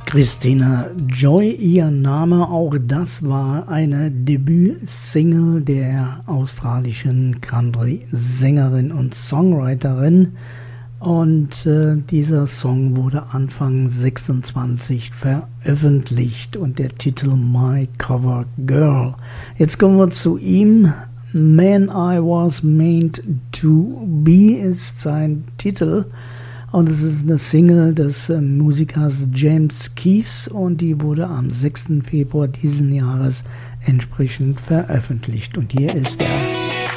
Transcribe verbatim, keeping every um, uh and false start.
Christina Joy, ihr Name, auch das war eine Debütsingle der australischen Country-Sängerin und Songwriterin. Und äh, dieser Song wurde Anfang sechsundzwanzig veröffentlicht und der Titel My Cover Girl. Jetzt kommen wir zu ihm. Man I Was Meant to Be ist sein Titel. Und es ist eine Single des äh, Musikers James Keys und die wurde am sechsten Februar diesen Jahres entsprechend veröffentlicht. Und hier ist er.